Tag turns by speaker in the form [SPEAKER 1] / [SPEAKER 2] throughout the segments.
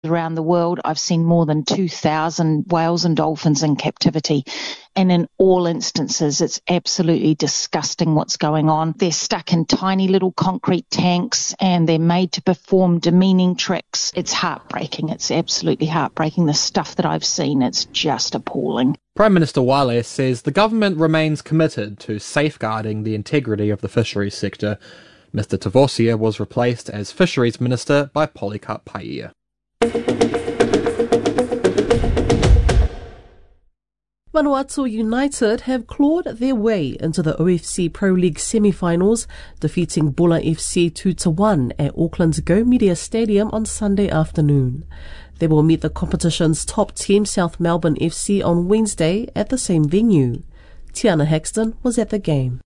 [SPEAKER 1] Around the world, I've seen more than 2,000 whales and dolphins in captivity. And in all instances, it's absolutely disgusting what's going on. They're stuck in tiny little concrete tanks and they're made to perform demeaning tricks. It's heartbreaking. It's absolutely heartbreaking. The stuff that I've seen, it's just appalling.
[SPEAKER 2] Prime Minister Wale says the government remains committed to safeguarding the integrity of the fisheries sector. Mr Tavosia was replaced as Fisheries Minister by Polycarp Paia.
[SPEAKER 3] Vanuatu United have clawed their way into the OFC Pro League semi-finals, defeating Bulla FC 2-1 at Auckland's Go Media Stadium on Sunday afternoon. They will meet the competition's top team, South Melbourne FC, on Wednesday at the same venue. Tiana Hexton was at the game.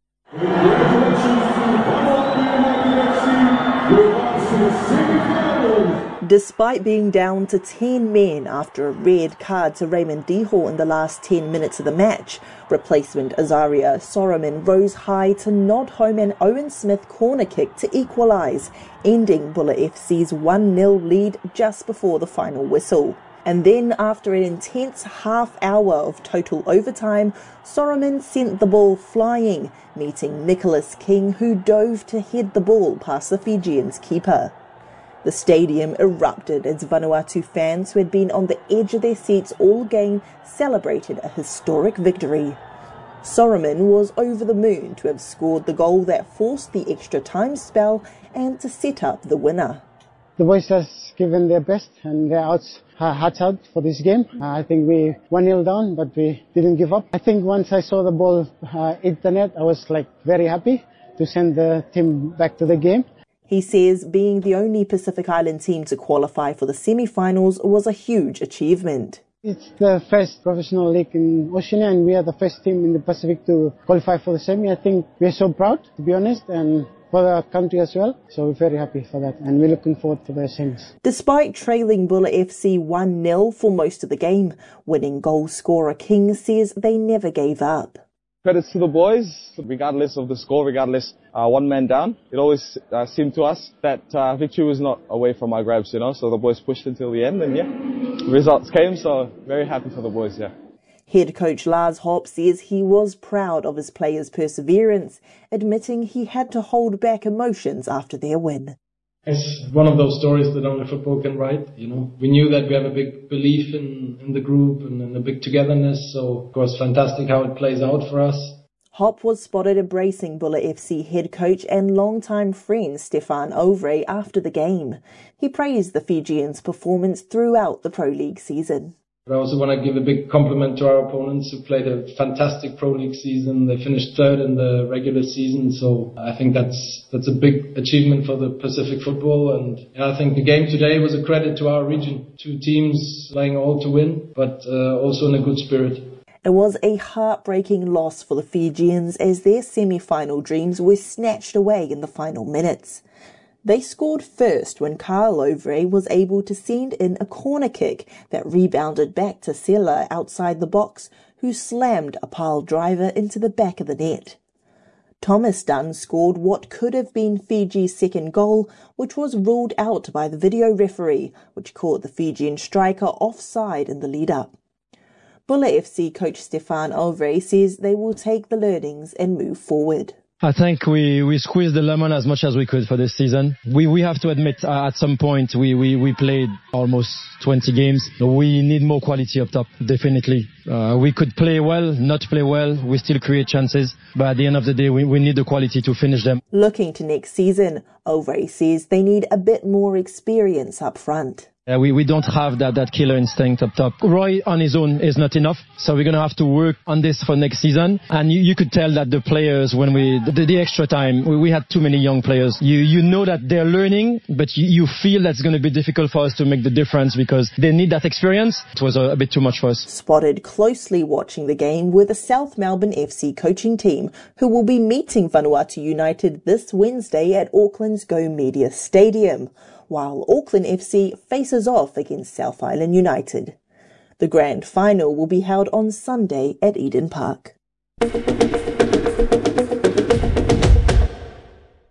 [SPEAKER 4] Despite being down to 10 men after a red card to Raymond Dihall in the last 10 minutes of the match, replacement Azaria Soromin rose high to nod home an Owen Smith corner kick to equalise, ending Bulla FC's 1-0 lead just before the final whistle. And then, after an intense half hour of total overtime, Soromin sent the ball flying, meeting Nicholas King, who dove to head the ball past the Fijians' keeper. The stadium erupted as Vanuatu fans who had been on the edge of their seats all game celebrated a historic victory. Soromin was over the moon to have scored the goal that forced the extra time spell and to set up the winner.
[SPEAKER 5] The boys have given their best and their hearts out for this game. I think we 1-0 down, but we didn't give up. I think once I saw the ball hit the net, I was very happy to send the team back to the game.
[SPEAKER 4] He says being the only Pacific Island team to qualify for the semi-finals was a huge achievement.
[SPEAKER 5] It's the first professional league in Oceania and we are the first team in the Pacific to qualify for the semi. I think we're so proud, to be honest, and for the country as well. So we're very happy for that and we're looking forward to the semis.
[SPEAKER 4] Despite trailing Bulla FC 1-0 for most of the game, winning goal scorer King says they never gave up.
[SPEAKER 6] Credits to the boys, regardless of the score, regardless one man down. It always seemed to us that victory was not away from our grabs, so the boys pushed until the end and results came, so very happy for the boys,
[SPEAKER 4] Head coach Lars Hopp says he was proud of his players' perseverance, admitting he had to hold back emotions after their win.
[SPEAKER 7] It's one of those stories that only football can write, We knew that we have a big belief in the group and in a big togetherness, so of course fantastic how it plays out for us.
[SPEAKER 4] Hopp was spotted embracing Bulla FC head coach and longtime friend Stefan Ovre after the game. He praised the Fijians' performance throughout the Pro League season.
[SPEAKER 7] But I also want to give a big compliment to our opponents who played a fantastic Pro League season. They finished third in the regular season, so I think that's a big achievement for the Pacific football. And I think the game today was a credit to our region. Two teams playing all to win, but also in a good spirit.
[SPEAKER 4] It was a heartbreaking loss for the Fijians as their semi-final dreams were snatched away in the final minutes. They scored first when Carl Ovre was able to send in a corner kick that rebounded back to Sela outside the box, who slammed a pile driver into the back of the net. Thomas Dunn scored what could have been Fiji's second goal, which was ruled out by the video referee, which caught the Fijian striker offside in the lead-up. Bulla FC coach Stefan Ovre says they will take the learnings and move forward.
[SPEAKER 8] I think we squeezed the lemon as much as we could for this season. We have to admit at some point we played almost 20 games. We need more quality up top, definitely. We could play well, not play well. We still create chances. But at the end of the day, we need the quality to finish them.
[SPEAKER 4] Looking to next season, Ovre says they need a bit more experience up front.
[SPEAKER 8] We don't have that killer instinct up top. Roy on his own is not enough, so we're going to have to work on this for next season. And you could tell that the players, when the extra time, we had too many young players. You know that they're learning, but you feel that's going to be difficult for us to make the difference because they need that experience. It was a bit too much for us.
[SPEAKER 4] Spotted closely watching the game were the South Melbourne FC coaching team, who will be meeting Vanuatu United this Wednesday at Auckland's Go Media Stadium, while Auckland FC faces off against South Island United. The grand final will be held on Sunday at Eden Park.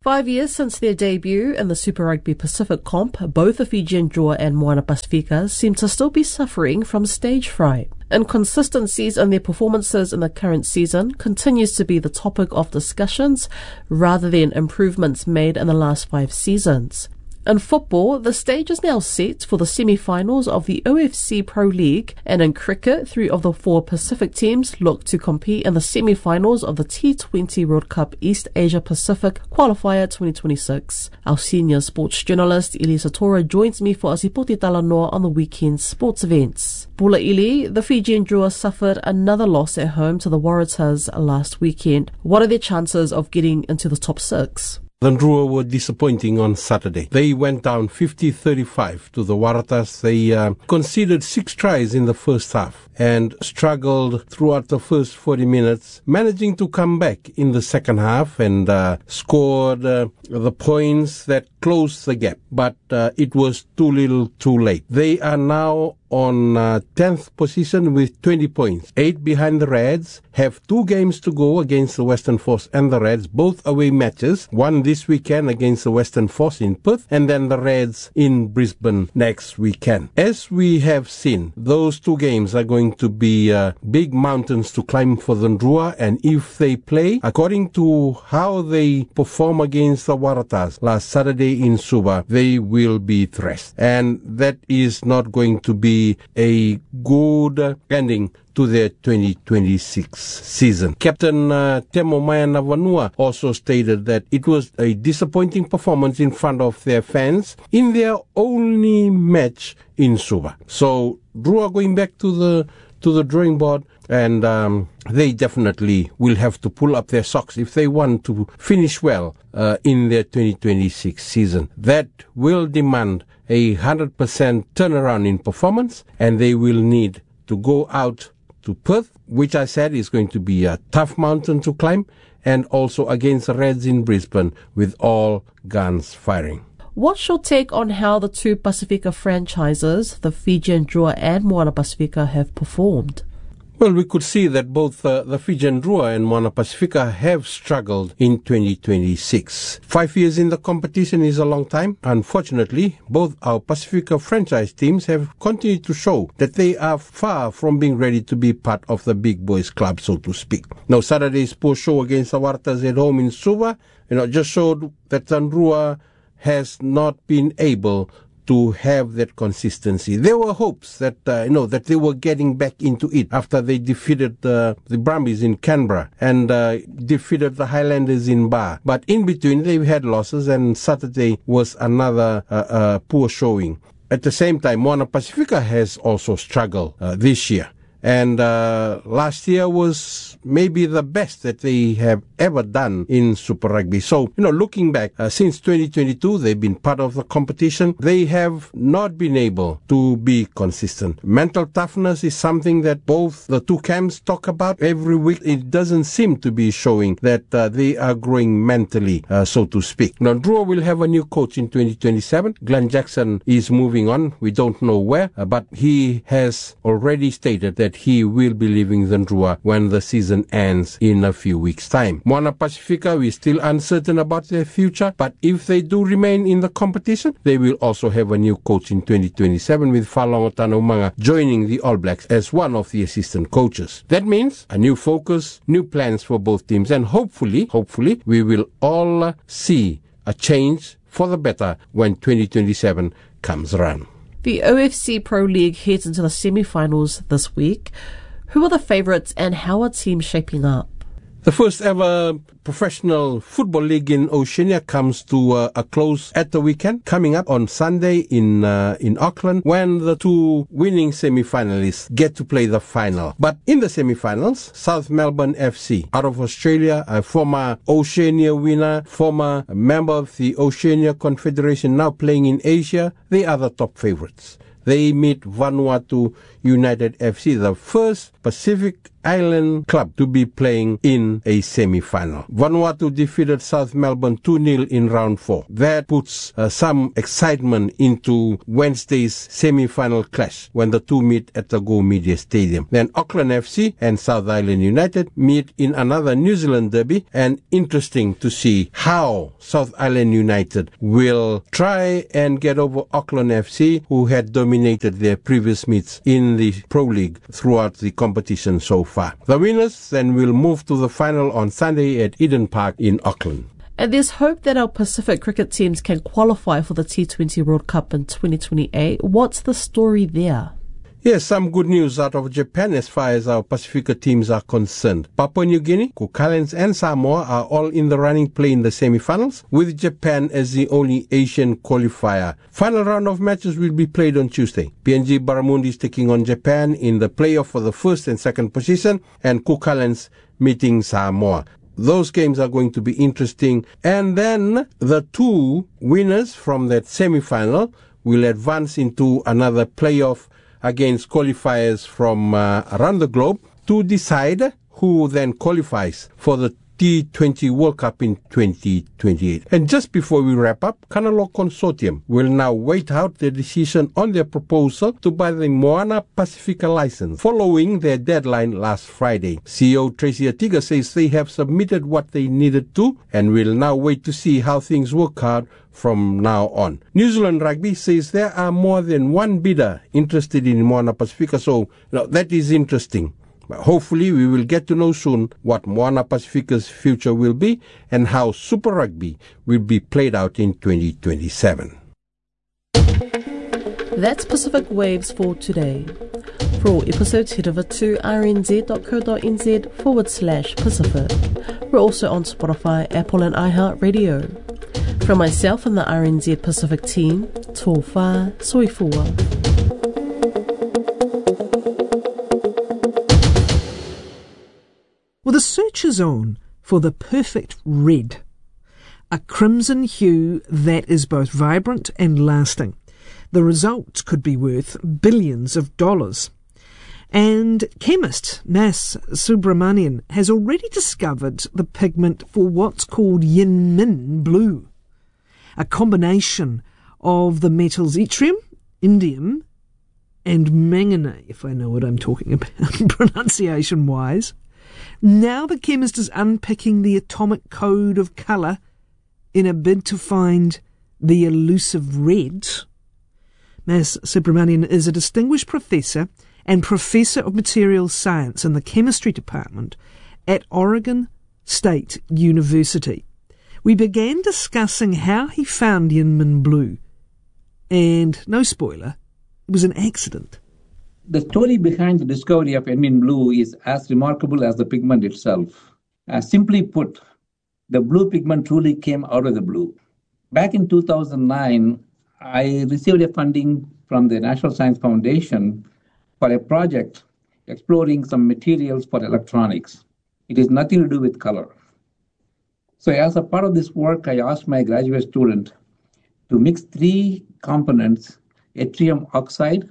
[SPEAKER 3] 5 years since their debut in the Super Rugby Pacific Comp, both the Fijian Drua and Moana Pasifika seem to still be suffering from stage fright. Inconsistencies in their performances in the current season continues to be the topic of discussions rather than improvements made in the last 5 seasons. In football, the stage is now set for the semi-finals of the OFC Pro League, and in cricket, 3 of the 4 Pacific teams look to compete in the semi-finals of the T20 World Cup East Asia Pacific Qualifier 2026. Our senior sports journalist, Elisa Tora, joins me for Asipoti Talanoa on the weekend's sports events. Bula Ili, the Fijian Drua suffered another loss at home to the Waratahs last weekend. What are their chances of getting into the top 6?
[SPEAKER 9] The Drua were disappointing on Saturday. They went down 50-35 to the Waratahs. They conceded 6 tries in the first half and struggled throughout the first 40 minutes, managing to come back in the second half and scored the points that closed the gap. But it was too little too late. They are now on 10th position with 20 points, 8 behind the Reds, have 2 games to go against the Western Force and the Reds, both away matches, one this weekend against the Western Force in Perth, and then the Reds in Brisbane next weekend. As we have seen, those 2 games are going to be big mountains to climb for the Drua, and if they play according to how they perform against the Waratahs last Saturday in Suva, they will be thrashed. And that is not going to be a good ending to their 2026 season. Captain Temo Maia-Navanua also stated that it was a disappointing performance in front of their fans in their only match in Suva. So Drua going back to the drawing board, and they definitely will have to pull up their socks if they want to finish well in their 2026 season. That will demand a 100% turnaround in performance, and they will need to go out to Perth, which I said is going to be a tough mountain to climb, and also against the Reds in Brisbane with all guns firing.
[SPEAKER 3] What's your take on how the 2 Pasifika franchises, the Fijian Drua and Moana Pasifika, have performed?
[SPEAKER 9] Well, we could see that both the Fijian Drua and Moana Pasifika have struggled in 2026. 5 years in the competition is a long time. Unfortunately, both our Pasifika franchise teams have continued to show that they are far from being ready to be part of the big boys club, so to speak. Now, Saturday's poor show against the Waratahs at home in Suva, just showed that the Drua has not been able to have that consistency. There were hopes that that they were getting back into it after they defeated the Brumbies in Canberra and defeated the Highlanders in Ba. But in between, they've had losses, and Saturday was another poor showing. At the same time, Moana Pasifika has also struggled this year. And last year was maybe the best that they have ever done in Super Rugby. So, looking back, since 2022, they've been part of the competition. They have not been able to be consistent. Mental toughness is something that both the 2 camps talk about every week. It doesn't seem to be showing that they are growing mentally, so to speak. Now, Drua will have a new coach in 2027. Glenn Jackson is moving on. We don't know where, but he has already stated that he will be leaving the Drua when the season ends in a few weeks' time. Moana Pasifika, we're still uncertain about their future, but if they do remain in the competition, they will also have a new coach in 2027 with Falongo Tanaumanga joining the All Blacks as one of the assistant coaches. That means a new focus, new plans for both teams, and hopefully, we will all see a change for the better when 2027 comes around.
[SPEAKER 3] The OFC Pro League heads into the semi-finals this week. Who are the favourites and how are teams shaping up?
[SPEAKER 9] The first ever professional football league in Oceania comes to a close at the weekend, coming up on Sunday in Auckland, when the 2 winning semi-finalists get to play the final. But in the semi-finals, South Melbourne FC out of Australia, a former Oceania winner, former member of the Oceania Confederation, now playing in Asia, they are the top favourites. they meet Vanuatu United FC, the first Pacific Island club to be playing in a semi-final. Vanuatu defeated South Melbourne 2-0 in round 4. That puts some excitement into Wednesday's semi-final clash when the two meet at the Go Media Stadium. Then Auckland FC and South Island United meet in another New Zealand derby, and interesting to see how South Island United will try and get over Auckland FC, who had dominated their previous meets in the Pro League throughout the competition so far. The winners then will move to the final on Sunday at Eden Park in Auckland.
[SPEAKER 3] And there's hope that our Pacific cricket teams can qualify for the T20 World Cup in 2028. What's the story there?
[SPEAKER 9] Yes, some good news out of Japan as far as our Pacifica teams are concerned. Papua New Guinea, Cook Islands and Samoa are all in the running play in the semi-finals, with Japan as the only Asian qualifier. Final round of matches will be played on Tuesday. PNG Barramundi is taking on Japan in the playoff for the first and second position, and Cook Islands meeting Samoa. Those games are going to be interesting. And then the two winners from that semi-final will advance into another playoff against qualifiers from around the globe to decide who then qualifies for the T20 World Cup in 2028. And just before we wrap up, Kanaloa Consortium will now wait out their decision on their proposal to buy the Moana Pacifica license following their deadline last Friday. CEO Tracy Atiga says they have submitted what they needed to and will now wait to see how things work out from now on. New Zealand Rugby says there are more than one bidder interested in Moana Pacifica, so that is interesting. But hopefully we will get to know soon what Moana Pacifica's future will be and how Super Rugby will be played out in 2027.
[SPEAKER 3] That's Pacific Waves for today. For all episodes, head over to rnz.co.nz/Pacific. We're also on Spotify, Apple and iHeartRadio. From myself and the RNZ Pacific team, tō whā, soifua.
[SPEAKER 10] Well, the search is on for the perfect red, a crimson hue that is both vibrant and lasting. The result could be worth billions of dollars. And chemist Mas Subramanian has already discovered the pigment for what's called Yinmin blue, a combination of the metals yttrium, indium, and manganese, if I know what I'm talking about pronunciation-wise. Now the chemist is unpicking the atomic code of colour in a bid to find the elusive red. Mas Subramanian is a distinguished professor and professor of materials science in the chemistry department at Oregon State University. We began discussing how he found Yinmin blue, and no spoiler, it was an accident.
[SPEAKER 11] The story behind the discovery of Yinmin blue is as remarkable as the pigment itself. Simply put, the blue pigment truly came out of the blue. Back in 2009, I received a funding from the National Science Foundation for a project exploring some materials for electronics. It is nothing to do with color. So as a part of this work, I asked my graduate student to mix 3 components, yttrium oxide,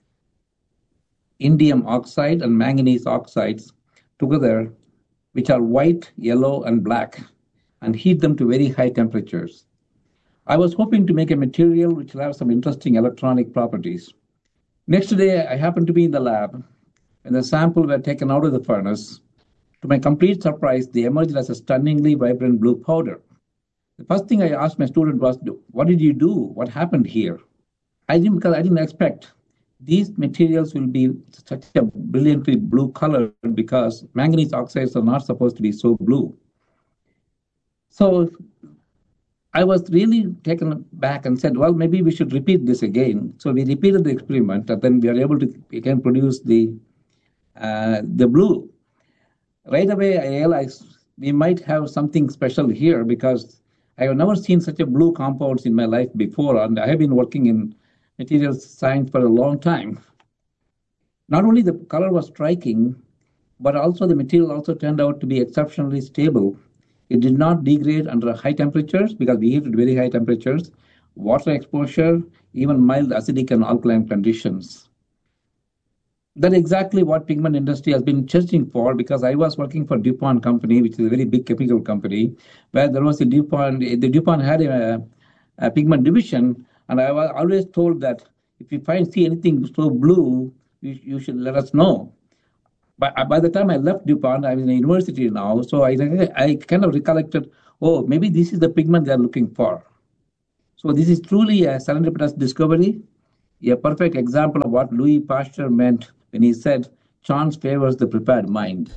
[SPEAKER 11] indium oxide, and manganese oxides together, which are white, yellow, and black, and heat them to very high temperatures. I was hoping to make a material which will have some interesting electronic properties. Next day, I happened to be in the lab, and the sample were taken out of the furnace. To my complete surprise, they emerged as a stunningly vibrant blue powder. The first thing I asked my student was, what did you do? What happened here? Because I didn't expect these materials will be such a brilliantly blue color because manganese oxides are not supposed to be so blue. So I was really taken back and said, well, maybe we should repeat this again. So we repeated the experiment, and then we are able to again produce the blue. Right away, I realized we might have something special here because I have never seen such a blue compounds in my life before, and I have been working in materials science for a long time. Not only the color was striking, but also the material also turned out to be exceptionally stable. It did not degrade under high temperatures because we heated very high temperatures. water exposure, even mild acidic and alkaline conditions. That's exactly what pigment industry has been searching for, because I was working for DuPont company, which is a very big chemical company, where there was a DuPont, the DuPont had a pigment division, and I was always told that if you see anything so blue, you should let us know. But by the time I left DuPont, I was in a university now, so I kind of recollected, oh, maybe this is the pigment they're looking for. So this is truly a serendipitous discovery, a perfect example of what Louis Pasteur meant when he said, chance favors the prepared mind.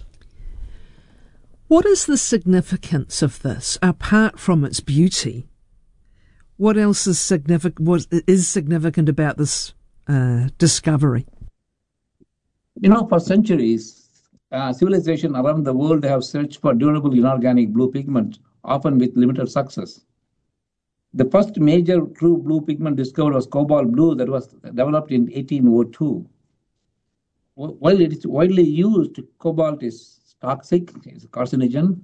[SPEAKER 10] What is the significance of this, apart from its beauty? What else is significant about this discovery?
[SPEAKER 11] You know, for centuries, civilization around the world have searched for durable inorganic blue pigment, often with limited success. The first major true blue pigment discovered was cobalt blue that was developed in 1802. While it is widely used, cobalt is toxic, it's a carcinogen.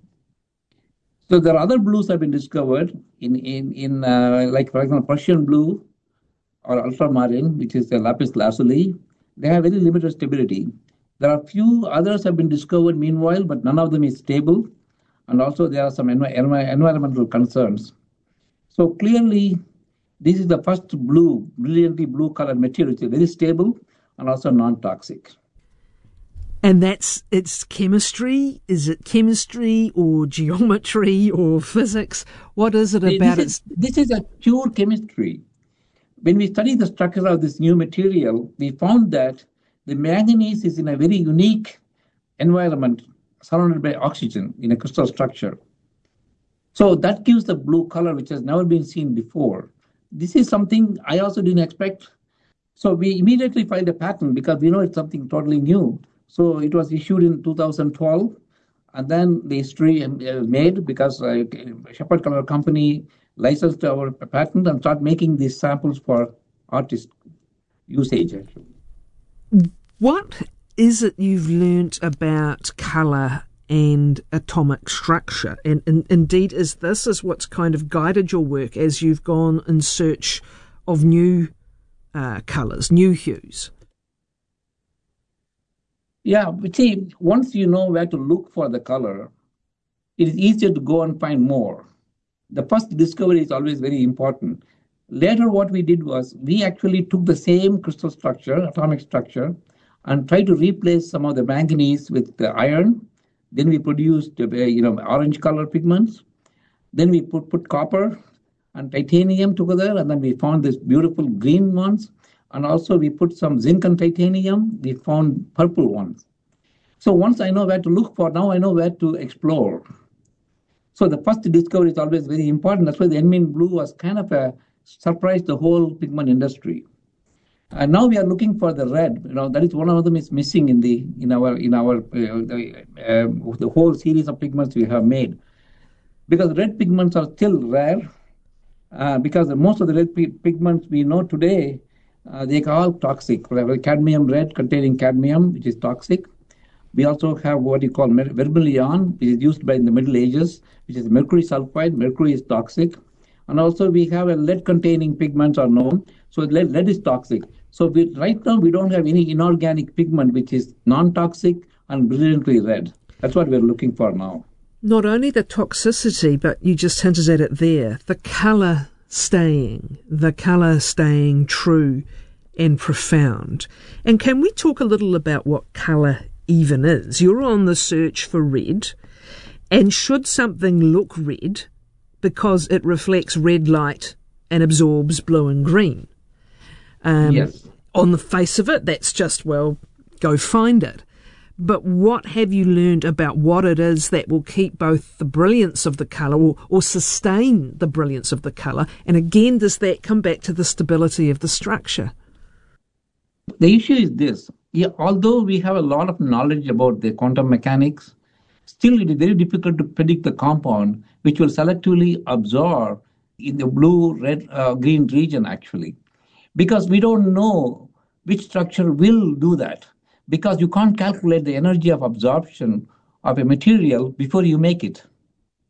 [SPEAKER 11] So there are other blues that have been discovered in like, for example, Prussian blue or ultramarine, which is the lapis lazuli. They have very limited stability. There are few others have been discovered meanwhile, but none of them is stable. And also there are some environmental concerns. So clearly, this is the first blue, brilliantly blue colored material, which is very stable and also non-toxic.
[SPEAKER 10] And it's chemistry? Is it chemistry or geometry or physics? What is it about it?
[SPEAKER 11] This is a pure chemistry. When we studied the structure of this new material, we found that the manganese is in a very unique environment surrounded by oxygen in a crystal structure. So that gives the blue color, which has never been seen before. This is something I also didn't expect. So we immediately filed a patent because we know it's something totally new. So it was issued in 2012, and then the history made because Shepherd Color Company licensed our patent and started making these samples for artist usage.
[SPEAKER 10] What is it you've learnt about colour and atomic structure? And indeed, is what's kind of guided your work as you've gone in search of new colours, new hues?
[SPEAKER 11] Yeah, but see, once you know where to look for the color, it is easier to go and find more. The first discovery is always very important. Later, what we did was we actually took the same crystal structure, atomic structure, and tried to replace some of the manganese with the iron. Then we produced, orange color pigments. Then we put copper and titanium together, and then we found these beautiful green ones. And also we put some zinc and titanium. We found purple ones. So once I know where to look for, now I know where to explore. So the first discovery is always very important. That's why the Enmin blue was kind of a surprise the whole pigment industry. And now we are looking for the red. That is one of them is missing in the whole series of pigments we have made, because red pigments are still rare. Because most of the red pigments we know today, they are all toxic. We have cadmium red containing cadmium, which is toxic. We also have what you call vermilion, which is used in the Middle Ages, which is mercury sulfide. Mercury is toxic. And also we have a lead-containing pigments are known. So lead is toxic. So right now we don't have any inorganic pigment which is non-toxic and brilliantly red. That's what we're looking for now.
[SPEAKER 10] Not only the toxicity, but you just hinted at it there, the colour staying true and profound. And can we talk a little about what colour even is? You're on the search for red, and should something look red because it reflects red light and absorbs blue and green?
[SPEAKER 11] Yes.
[SPEAKER 10] On the face of it, that's just, go find it. But what have you learned about what it is that will keep both the brilliance of the colour or sustain the brilliance of the colour? And again, does that come back to the stability of the structure?
[SPEAKER 11] The issue is this. Although we have a lot of knowledge about the quantum mechanics, still it is very difficult to predict the compound which will selectively absorb in the blue, red, green region actually. Because we don't know which structure will do that. Because you can't calculate the energy of absorption of a material before you make it.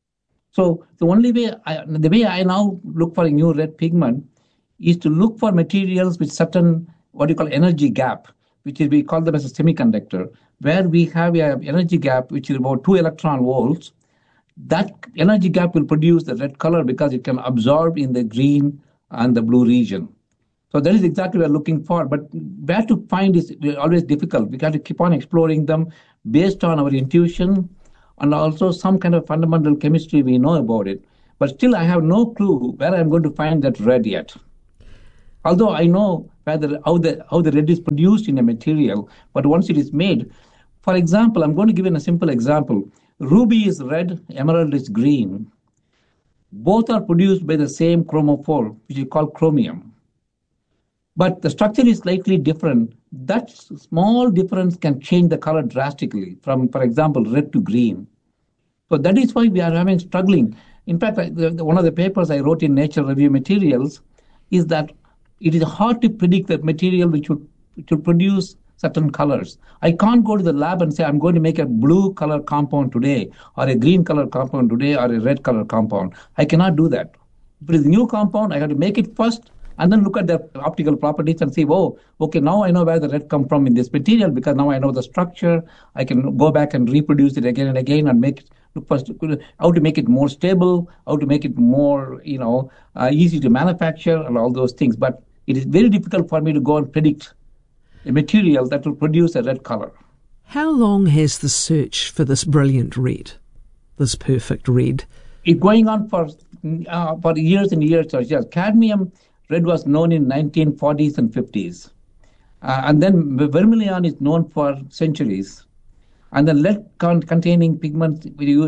[SPEAKER 11] So the way I now look for a new red pigment is to look for materials with certain what you call energy gap, which is we call them as a semiconductor, where we have an energy gap which is about 2 electron volts. That energy gap will produce the red color because it can absorb in the green and the blue region. So that is exactly what we're looking for. But where to find is always difficult. We got to keep on exploring them based on our intuition and also some kind of fundamental chemistry we know about it. But still, I have no clue where I'm going to find that red yet. Although I know how the red is produced in a material, but once it is made, for example, I'm going to give you a simple example. Ruby is red, emerald is green. Both are produced by the same chromophore, which is called chromium. But the structure is slightly different. That small difference can change the color drastically from, for example, red to green. So that is why we are struggling. In fact, one of the papers I wrote in Nature Review Materials is that it is hard to predict the material which would produce certain colors. I can't go to the lab and say I'm going to make a blue color compound today, or a green color compound today, or a red color compound. I cannot do that. If it is a new compound, I have to make it first and then look at the optical properties and say, oh, okay, now I know where the red comes from in this material because now I know the structure. I can go back and reproduce it again and again and look first how to make it more stable, how to make it more, easy to manufacture and all those things. But it is very difficult for me to go and predict a material that will produce a red color.
[SPEAKER 10] How long has the search for this brilliant red, this perfect red?
[SPEAKER 11] It's going on for years and years. Yes, cadmium red was known in 1940s and 50s. And then vermilion is known for centuries. And then lead-containing pigments,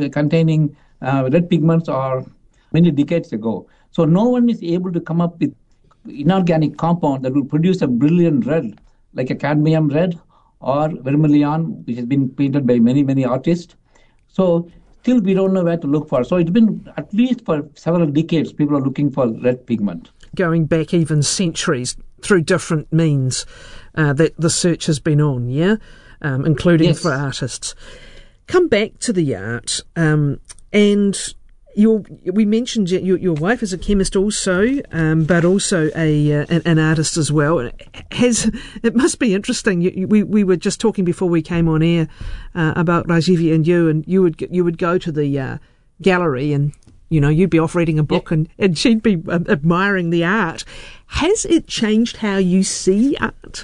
[SPEAKER 11] red pigments are many decades ago. So no one is able to come up with inorganic compound that will produce a brilliant red, like a cadmium red or vermilion, which has been painted by many, many artists. So still we don't know where to look for. So it's been at least for several decades people are looking for red pigment.
[SPEAKER 10] Going back even centuries through different means that the search has been on, yeah? Including yes. For artists. Come back to the art, and we mentioned your wife is a chemist also, but also an artist as well. It must be interesting. We were just talking before we came on air about Rajivi and you would go to the gallery and you'd be off reading a book and she'd be admiring the art. Has it changed how you see art?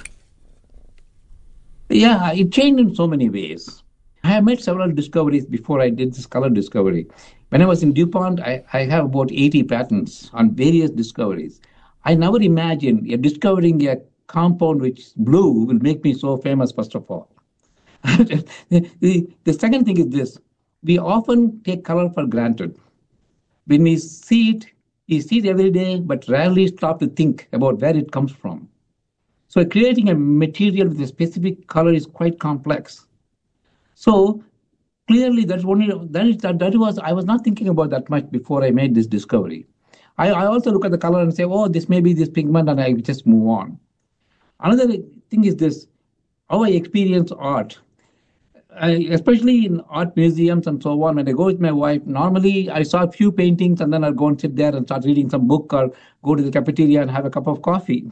[SPEAKER 11] Yeah, it changed in so many ways. I have made several discoveries before I did this color discovery. When I was in DuPont, I have about 80 patents on various discoveries. I never imagined discovering a compound which is blue will make me so famous, first of all. The second thing is this. We often take color for granted. When we see it every day, but rarely stop to think about where it comes from. So creating a material with a specific color is quite complex. So clearly, I was not thinking about that much before I made this discovery. I also look at the color and say, oh, this may be this pigment, and I just move on. Another thing is this, how I experience art. Especially in art museums and so on, when I go with my wife, normally I saw a few paintings and then I'll go and sit there and start reading some book or go to the cafeteria and have a cup of coffee.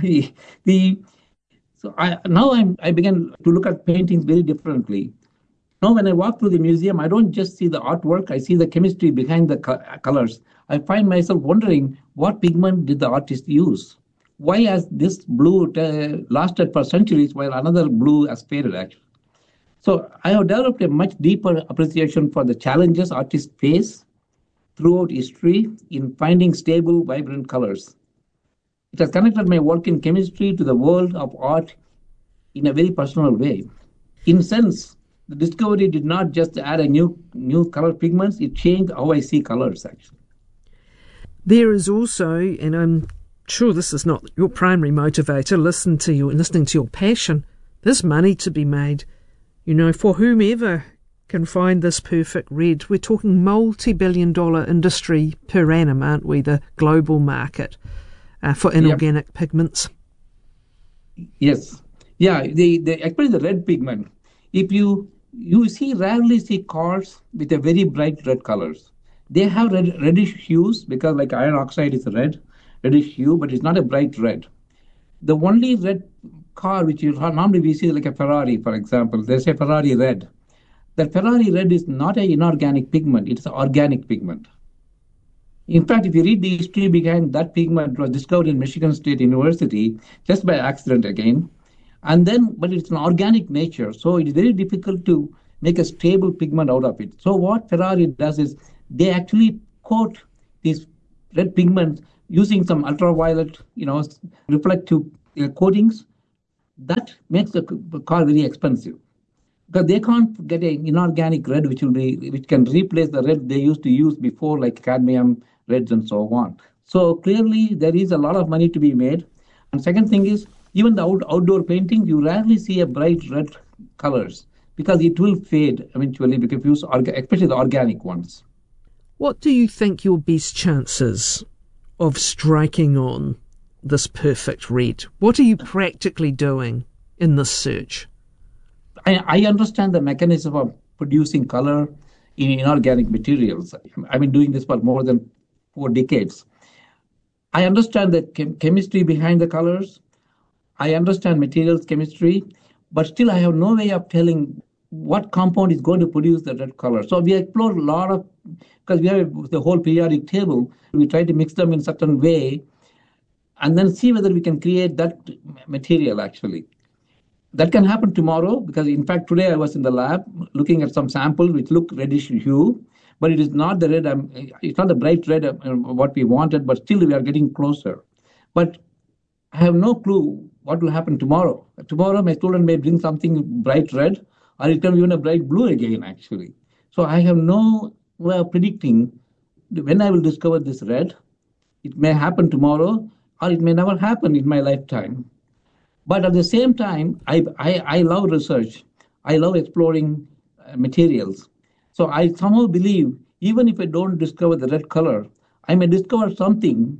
[SPEAKER 11] Now I began to look at paintings very differently. Now when I walk through the museum, I don't just see the artwork, I see the chemistry behind the colors. I find myself wondering, what pigment did the artist use? Why has this blue lasted for centuries while another blue has faded actually? So I have developed a much deeper appreciation for the challenges artists face throughout history in finding stable, vibrant colors. It has connected my work in chemistry to the world of art in a very personal way. In a sense, the discovery did not just add a new color pigments, it changed how I see colors actually.
[SPEAKER 10] There is also, and I'm sure this is not your primary motivator, listening to your passion, there's money to be made. For whomever can find this perfect red. We're talking multi-billion-dollar industry per annum, aren't we? The global market for inorganic pigments.
[SPEAKER 11] Yes. Yeah, especially the red pigment. If you rarely see cars with a very bright red colors. They have reddish hues because like iron oxide is reddish hue, but it's not a bright red. The only red car which you normally we see like a Ferrari, for example, there's a Ferrari red. That Ferrari red is not an inorganic pigment, it's an organic pigment. In fact, if you read the history behind that pigment, it was discovered in Michigan State University just by accident again. But it's an organic nature, so it is very difficult to make a stable pigment out of it. So what Ferrari does is they actually coat these red pigments using some ultraviolet, reflective coatings. That makes the car very expensive because they can't get an inorganic red which can replace the red they used to use before, like cadmium reds and so on. So clearly there is a lot of money to be made. And second thing is, even the outdoor painting, you rarely see a bright red colors because it will fade eventually because you use especially the organic ones.
[SPEAKER 10] What do you think your best chances of striking on this perfect red? What are you practically doing in this search?
[SPEAKER 11] I understand the mechanism of producing color in inorganic materials. I've been doing this for more than 4 decades. I understand the chemistry behind the colors. I understand materials chemistry, but still I have no way of telling what compound is going to produce the red color. So we explore a lot of, because we have the whole periodic table, we try to mix them in a certain way and then see whether we can create that material actually. That can happen tomorrow because in fact today I was in the lab looking at some samples which look reddish hue, but it is not the red, it's not the bright red what we wanted, but still we are getting closer. But I have no clue what will happen tomorrow. Tomorrow my student may bring something bright red or it can be even a bright blue again actually. So I have no way of predicting when I will discover this red. It may happen tomorrow or it may never happen in my lifetime. But at the same time, I love research. I love exploring materials. So I somehow believe even if I don't discover the red color, I may discover something.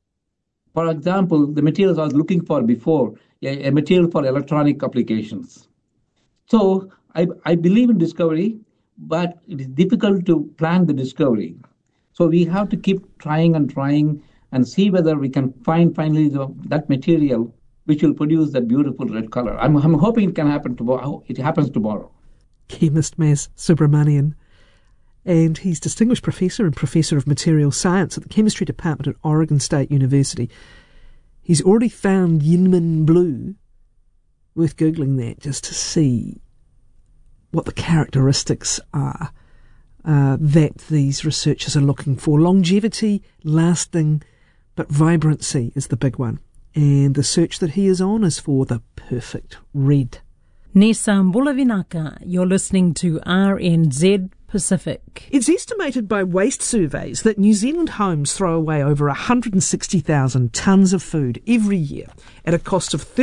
[SPEAKER 11] For example, the materials I was looking for before, a material for electronic applications. So I believe in discovery, but it is difficult to plan the discovery. So we have to keep trying and see whether we can find finally that material which will produce that beautiful red color. I'm hoping it can happen tomorrow. It happens tomorrow.
[SPEAKER 10] Chemist Mas Subramanian, and he's Distinguished Professor and Professor of Material Science at the Chemistry Department at Oregon State University. He's already found Yinmin Blue. Worth Googling that just to see what the characteristics are that these researchers are looking for. Longevity, lasting, but vibrancy is the big one. And the search that he is on is for the perfect red.
[SPEAKER 12] Nesa Mbulavinaka, you're listening to RNZ Pacific.
[SPEAKER 10] It's estimated by Waste Surveys that New Zealand homes throw away over 160,000 tonnes of food every year at a cost of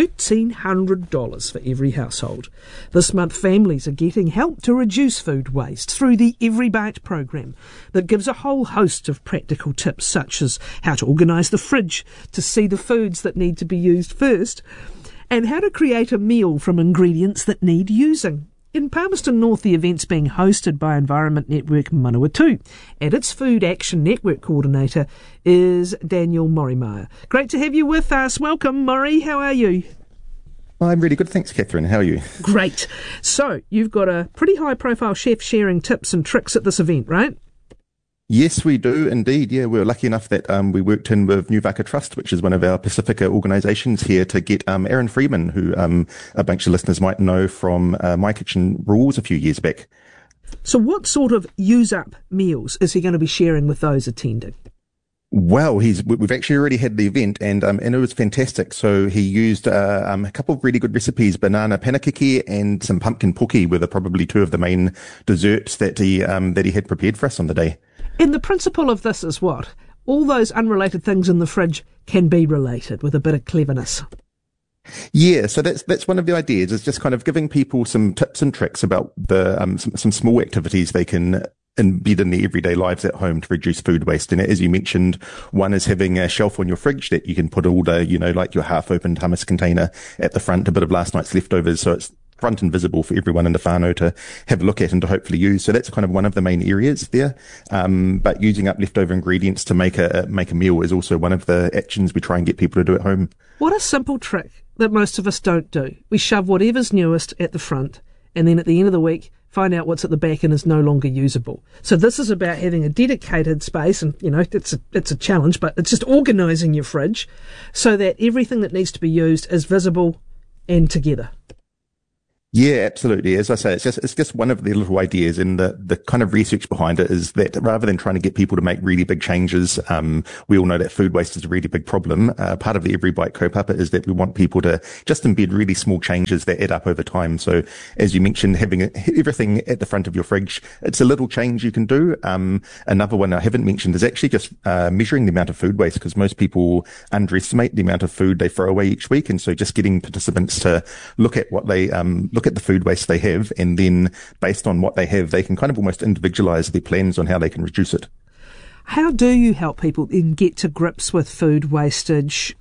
[SPEAKER 10] $1,300 for every household. This month, families are getting help to reduce food waste through the Every Bite program that gives a whole host of practical tips such as how to organise the fridge to see the foods that need to be used first and how to create a meal from ingredients that need using. In Palmerston North, the event's being hosted by Environment Network Manawatu, and its Food Action Network coordinator is Daniel Morimeyer. Great to have you with us. Welcome, Murray. How are you?
[SPEAKER 13] I'm really good, thanks, Catherine. How are you?
[SPEAKER 10] Great. So, you've got a pretty high-profile chef sharing tips and tricks at this event, right?
[SPEAKER 13] Yes, we do indeed. Yeah, we were lucky enough that we worked in with New Vaka Trust, which is one of our Pacifica organisations here, to get Aaron Freeman, who a bunch of listeners might know from My Kitchen Rules a few years back.
[SPEAKER 10] So what sort of use-up meals is he going to be sharing with those attending?
[SPEAKER 13] Well, we've actually already had the event and it was fantastic. So he used a couple of really good recipes, banana panakiki and some pumpkin poki were probably two of the main desserts that he had prepared for us on the day.
[SPEAKER 10] And the principle of this is what? All those unrelated things in the fridge can be related with a bit of cleverness.
[SPEAKER 13] Yeah, so that's one of the ideas, is just kind of giving people some tips and tricks about the some small activities they can embed in their everyday lives at home to reduce food waste. And as you mentioned, one is having a shelf on your fridge that you can put all the, like your half-opened hummus container at the front, a bit of last night's leftovers, so it's front and visible for everyone in the whānau to have a look at and to hopefully use. So that's kind of one of the main areas there. But using up leftover ingredients to make a meal is also one of the actions we try and get people to do at home.
[SPEAKER 10] What a simple trick that most of us don't do. We shove whatever's newest at the front, and then at the end of the week, find out what's at the back and is no longer usable. So this is about having a dedicated space, and it's a challenge, but it's just organising your fridge so that everything that needs to be used is visible and together.
[SPEAKER 13] Yeah, absolutely. As I say, it's just one of the little ideas, and the kind of research behind it is that rather than trying to get people to make really big changes, we all know that food waste is a really big problem. Part of the Every Bite kaupapa is that we want people to just embed really small changes that add up over time. So as you mentioned, having everything at the front of your fridge, it's a little change you can do. Another one I haven't mentioned is actually just measuring the amount of food waste, because most people underestimate the amount of food they throw away each week. And so just getting participants to look at what they look at the food waste they have, and then based on what they have, they can kind of almost individualize their plans on how they can reduce it.
[SPEAKER 10] How do you help people then get to grips with food wastage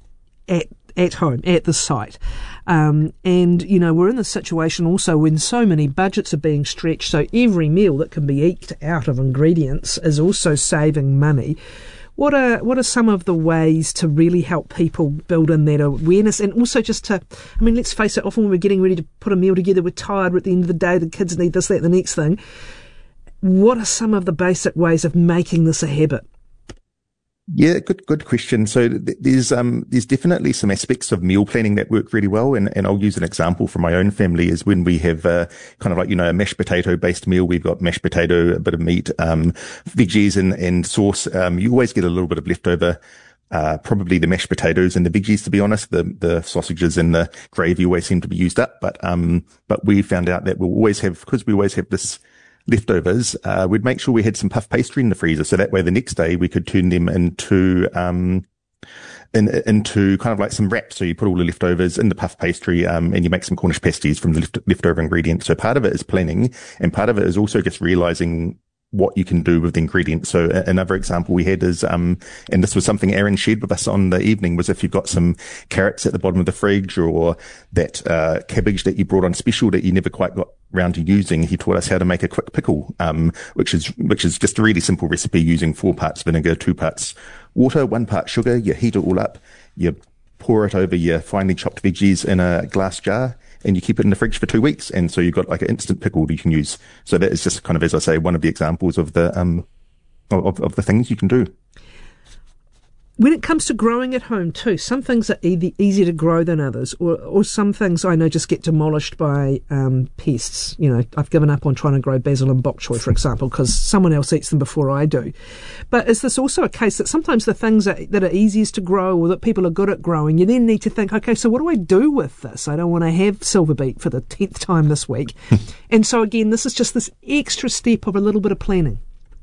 [SPEAKER 10] at home, at the site? And, we're in this situation also when so many budgets are being stretched, so every meal that can be eked out of ingredients is also saving money. What are some of the ways to really help people build in that awareness, and also just to, let's face it, often when we're getting ready to put a meal together, we're tired, we're at the end of the day, the kids need this, that, the next thing. What are some of the basic ways of making this a habit?
[SPEAKER 13] Yeah, good question. So there's definitely some aspects of meal planning that work really well. And I'll use an example from my own family is when we have a mashed potato based meal. We've got mashed potato, a bit of meat, veggies and sauce. You always get a little bit of leftover. Probably the mashed potatoes and the veggies, to be honest. The sausages and the gravy always seem to be used up. But we found out that because we always have this leftovers, we'd make sure we had some puff pastry in the freezer, so that way the next day we could turn them into kind of like some wraps. So you put all the leftovers in the puff pastry, and you make some Cornish pasties from the leftover ingredients. So part of it is planning, and part of it is also just realizing what you can do with the ingredients. So another example we had is, and this was something Aaron shared with us on the evening, was if you've got some carrots at the bottom of the fridge, or that cabbage that you brought on special that you never quite got round to using, he taught us how to make a quick pickle, which is just a really simple recipe using 4 parts vinegar, 2 parts water, 1 part sugar. You heat it all up, you pour it over your finely chopped veggies in a glass jar, and you keep it in the fridge for 2 weeks. And so you've got like an instant pickle that you can use. So that is just kind of, as I say, one of the examples of the of the things you can do.
[SPEAKER 10] When it comes to growing at home too, some things are easier to grow than others, or some things I know just get demolished by pests. I've given up on trying to grow basil and bok choy, for example, because someone else eats them before I do. But is this also a case that sometimes the things that are easiest to grow or that people are good at growing, you then need to think, okay, so what do I do with this? I don't want to have silver beet for the 10th time this week. And so again, this is just this extra step of a little bit of planning.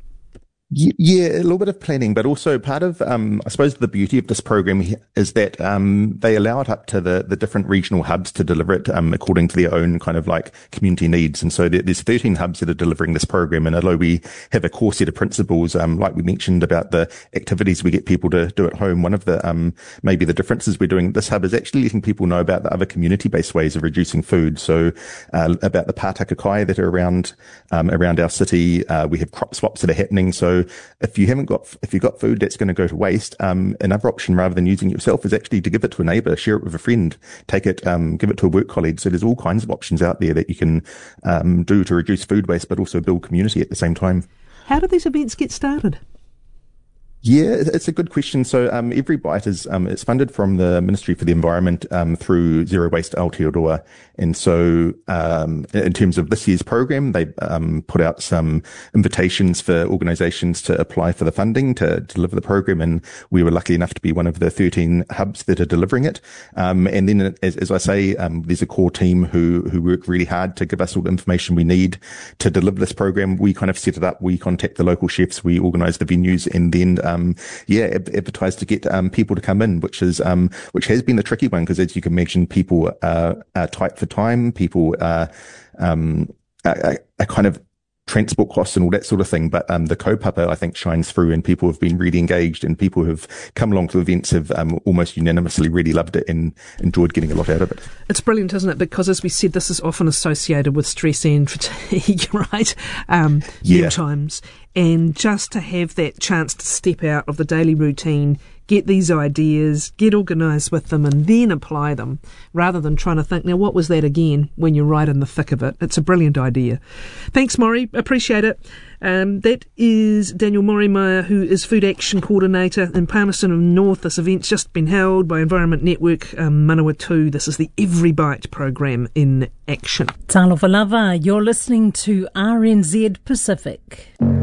[SPEAKER 13] Yeah, a little bit of planning, but also part of, I suppose the beauty of this program is that, they allow it up to the different regional hubs to deliver it, according to their own kind of like community needs. And so there's 13 hubs that are delivering this program. And although we have a core set of principles, like we mentioned about the activities we get people to do at home, one of the, maybe the differences we're doing at this hub is actually letting people know about the other community-based ways of reducing food. So, about the pātaka kai that are around our city. We have crop swaps that are happening. So if you've got food that's going to go to waste, another option rather than using it yourself is actually to give it to a neighbour, share it with a friend, take it, give it to a work colleague. So there's all kinds of options out there that you can do to reduce food waste, but also build community at the same time.
[SPEAKER 10] How do these events get started?
[SPEAKER 13] Yeah, it's a good question. So, Every Bite is, it's funded from the Ministry for the Environment, through Zero Waste Aotearoa. And so, in terms of this year's program, they, put out some invitations for organizations to apply for the funding to deliver the program. And we were lucky enough to be one of the 13 hubs that are delivering it. And then, as I say, there's a core team who work really hard to give us all the information we need to deliver this program. We kind of set it up. We contact the local chefs. We organize the venues, and then, advertise to get people to come in, which has been the tricky one, because as you can imagine, people are tight for time. People are kind of transport costs and all that sort of thing. But the kaupapa, I think, shines through, and people have been really engaged, and people who have come along to events have almost unanimously really loved it and enjoyed getting a lot out of it.
[SPEAKER 10] It's brilliant, isn't it? Because, as we said, this is often associated with stress and fatigue, right? Meal times. And just to have that chance to step out of the daily routine, get these ideas, get organised with them, and then apply them, rather than trying to think, now, what was that again, when you're right in the thick of it. It's a brilliant idea. Thanks, Maury. Appreciate it. That is Daniel Morimeyer, who is Food Action Coordinator in Palmerston North. This event's just been held by Environment Network Manawatu. This is the Every Bite programme in action.
[SPEAKER 12] Talofa lava, you're listening to RNZ Pacific.